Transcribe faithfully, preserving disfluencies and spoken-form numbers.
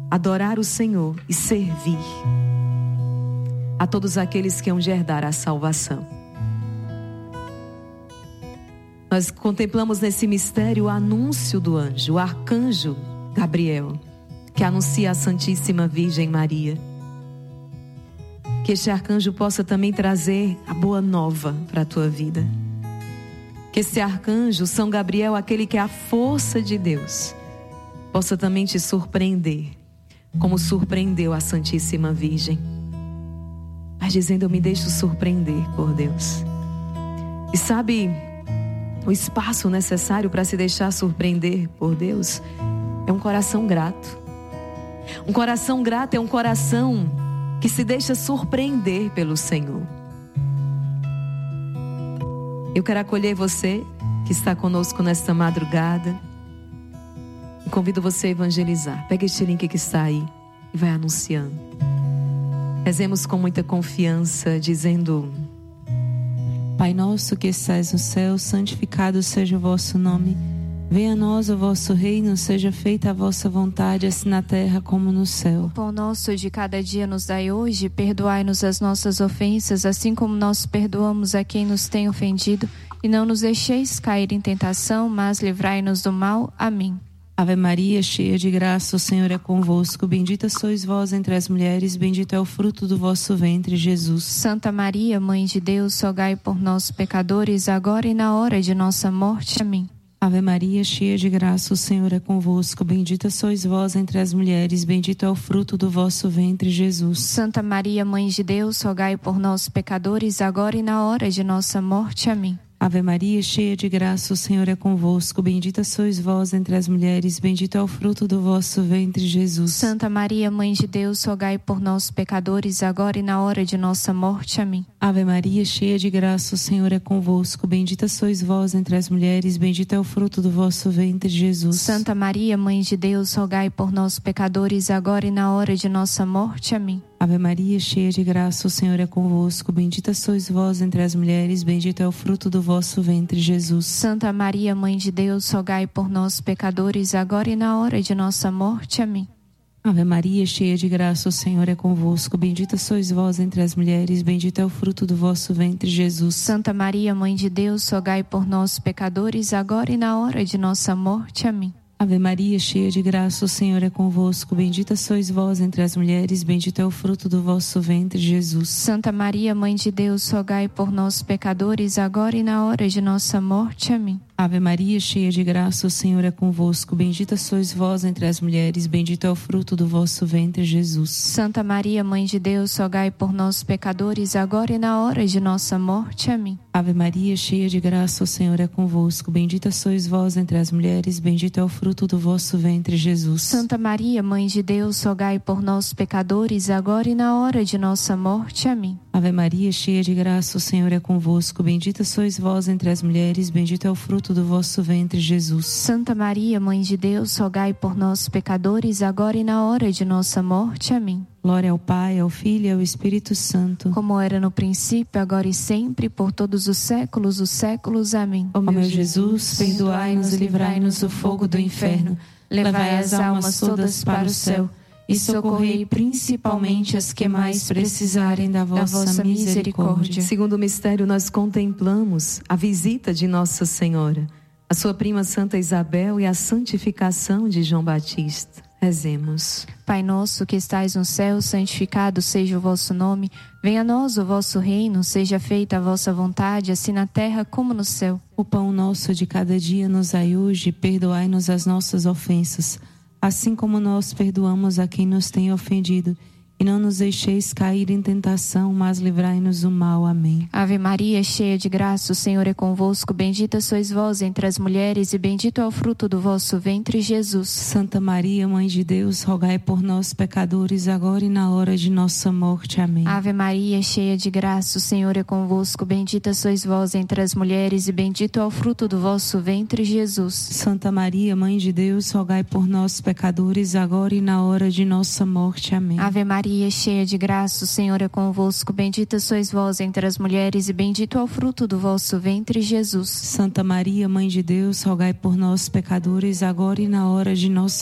adorar o Senhor e servir a todos aqueles que hão de herdar a salvação. Nós contemplamos nesse mistério o anúncio do anjo, o arcanjo Gabriel, que anuncia a Santíssima Virgem Maria. Que este arcanjo possa também trazer a boa nova para a tua vida. Que esse arcanjo, São Gabriel, aquele que é a força de Deus, possa também te surpreender, como surpreendeu a Santíssima Virgem. Mas dizendo, eu me deixo surpreender por Deus. E sabe, o espaço necessário para se deixar surpreender por Deus é um coração grato. Um coração grato é um coração que se deixa surpreender pelo Senhor. Eu quero acolher você que está conosco nesta madrugada e convido você a evangelizar. Pega este link que está aí e vai anunciando. Rezemos com muita confiança, dizendo: Pai nosso que estais no céu, santificado seja o vosso nome. Venha a nós o vosso reino, seja feita a vossa vontade, assim na terra como no céu. O pão nosso de cada dia nos dai hoje, perdoai-nos as nossas ofensas, assim como nós perdoamos a quem nos tem ofendido. E não nos deixeis cair em tentação, mas livrai-nos do mal. Amém. Ave Maria, cheia de graça, o Senhor é convosco. Bendita sois vós entre as mulheres, bendito é o fruto do vosso ventre, Jesus. Santa Maria, Mãe de Deus, rogai por nós, pecadores, agora e na hora de nossa morte. Amém. Ave Maria, cheia de graça, o Senhor é convosco. Bendita sois vós entre as mulheres, bendito é o fruto do vosso ventre, Jesus. Santa Maria, Mãe de Deus, rogai por nós, pecadores, agora e na hora de nossa morte. Amém. Ave Maria, cheia de graça, o Senhor é convosco. Bendita sois vós entre as mulheres, bendito é o fruto do vosso ventre, Jesus. Santa Maria, Mãe de Deus, rogai por nós, pecadores, agora e na hora de nossa morte. Amém. Ave Maria, cheia de graça, o Senhor é convosco. Bendita sois vós entre as mulheres, bendito é o fruto do vosso ventre, Jesus. Santa Maria, Mãe de Deus, rogai por nós, pecadores, agora e na hora de nossa morte. Amém. Ave Maria, cheia de graça, o Senhor é convosco. Bendita sois vós entre as mulheres, bendito é o fruto do vosso ventre, Jesus. Santa Maria, Mãe de Deus, rogai por nós, pecadores, agora e na hora de nossa morte. Amém. Ave Maria, cheia de graça, o Senhor é convosco. Bendita sois vós entre as mulheres, bendito é o fruto do vosso ventre, Jesus. Santa Maria, Mãe de Deus, rogai por nós, pecadores, agora e na hora de nossa morte. Amém. Ave Maria, cheia de graça, o Senhor é convosco. Bendita sois vós entre as mulheres, bendito é o fruto do vosso ventre, Jesus. Santa Maria, Mãe de Deus, rogai por nós, pecadores, agora e na hora de nossa morte. Amém. Ave Maria, cheia de graça, o Senhor é convosco. Bendita sois vós entre as mulheres, bendito é o fruto do vosso ventre, Jesus. Santa Maria, Mãe de Deus, rogai por nós, pecadores, agora e na hora de nossa morte. Amém. Ave Maria, cheia de graça, o Senhor é convosco. Bendita sois vós entre as mulheres, bendito é o fruto do vosso ventre, Jesus. Santa Maria, Mãe de Deus, rogai por nós, pecadores, agora e na hora de nossa morte. Amém. Ave Maria, cheia de graça, o Senhor é convosco. Bendita sois vós entre as mulheres, bendito é o fruto do vosso ventre, Jesus. Santa Maria, Mãe de Deus, rogai por nós, pecadores, agora e na hora de nossa morte. Amém. Glória ao Pai, ao Filho e ao Espírito Santo. Como era no princípio, agora e sempre, por todos os séculos, os séculos. Amém. Ó meu Jesus, perdoai-nos e livrai-nos do fogo do inferno. Levai as almas todas para o céu e socorrei principalmente as que mais precisarem da vossa, da vossa misericórdia. Segundo o mistério, nós contemplamos a visita de Nossa Senhora, a sua prima Santa Isabel e a santificação de João Batista. Rezemos. Pai nosso que estais no céu, santificado seja o vosso nome. Venha a nós o vosso reino, seja feita a vossa vontade, assim na terra como no céu. O pão nosso de cada dia nos dai hoje, perdoai-nos as nossas ofensas, assim como nós perdoamos a quem nos tem ofendido. E não nos deixeis cair em tentação, mas livrai-nos do mal. Amém. Ave Maria, cheia de graça, o Senhor é convosco. Bendita sois vós entre as mulheres e bendito é o fruto do vosso ventre, Jesus. Santa Maria, Mãe de Deus, rogai por nós, pecadores, agora e na hora de nossa morte. Amém. Ave Maria, cheia de graça, o Senhor é convosco. Bendita sois vós entre as mulheres e bendito é o fruto do vosso ventre, Jesus. Santa Maria, Mãe de Deus, rogai por nós, pecadores, agora e na hora de nossa morte. Amém. Ave Maria, Maria, cheia de graça, o Senhor é convosco. Bendita sois vós entre as mulheres e bendito é o fruto do vosso ventre, Jesus. Santa Maria, Mãe de Deus, rogai por nós, pecadores, agora e na hora de nossa